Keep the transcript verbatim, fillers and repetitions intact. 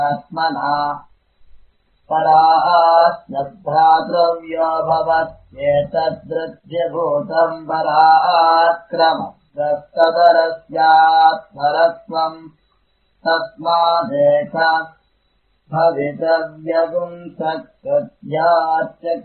आत्मना परास्नभ्रातृव्योऽभवत् एतद्वृद्ध्यभूतम् पराक्रमस्तदरस्यात्मरत्वम् तस्मादेक भवितव्यगुंसत्कृत्याच्च